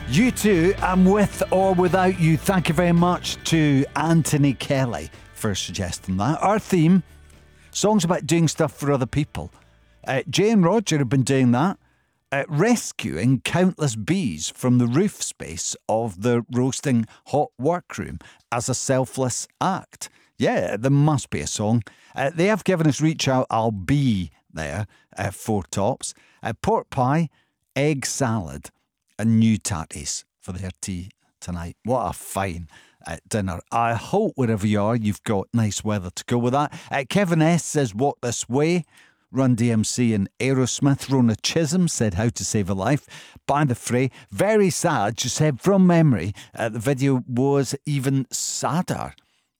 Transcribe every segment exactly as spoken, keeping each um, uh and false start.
You too, and with or without you, thank you very much to Anthony Kelly for suggesting that. Our theme, songs about doing stuff for other people. Uh, Jay and Roger have been doing that, uh, rescuing countless bees from the roof space of the roasting hot workroom as a selfless act. Yeah, there must be a song. Uh, they have given us Reach Out, I'll Be There, uh, four tops. Uh, pork pie, egg salad, and new tatties for their tea tonight. What a fine uh, dinner. I hope wherever you are, you've got nice weather to go with that. Uh, Kevin S. says, Walk This Way. Run D M C and Aerosmith. Rona Chisholm said, How to Save a Life by The Fray. Very sad. She said, from memory, uh, the video was even sadder.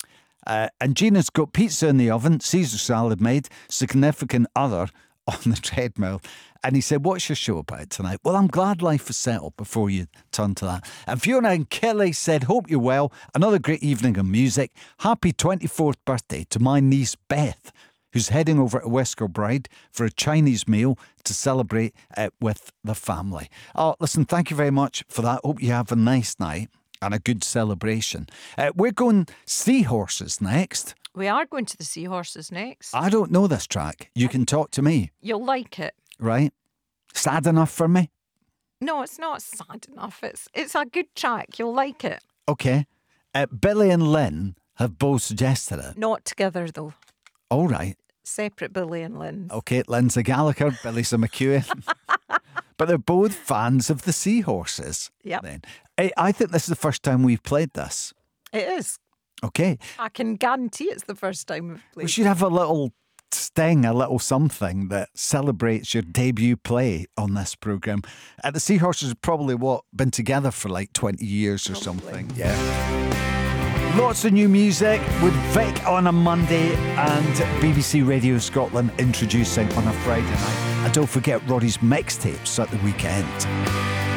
Uh, and Gina's got pizza in the oven, Caesar salad made, significant other on the treadmill. And he said, what's your show about tonight? Well, I'm glad life was settled before you turn to that. And Fiona and Kelly said, hope you're well. Another great evening of music. Happy twenty-fourth birthday to my niece Beth, who's heading over to Whisker Bride for a Chinese meal to celebrate uh, with the family. Oh, listen, thank you very much for that. Hope you have a nice night and a good celebration. Uh, we're going Seahorses next. We are going to the Seahorses next. I don't know this track. You can talk to me. You'll like it. Right? Sad enough for me? No, it's not sad enough. It's it's a good track. You'll like it. Okay. Uh, Billy and Lynn have both suggested it. Not together, though. All right. Separate Billy and Lynn. Okay, Lynn's a Gallagher, Billy's a McEwen. But they're both fans of the Seahorses. Yep. Then. I, I think this is the first time we've played this. It is. Okay. I can guarantee it's the first time we've played. We should have a little sting, a little something that celebrates your debut play on this programme. Uh, the Seahorses have probably, what, been together for like twenty years or probably. something. Yeah. Lots of new music with Vic on a Monday and B B C Radio Scotland introducing on a Friday night. And don't forget Roddy's mixtapes at the weekend.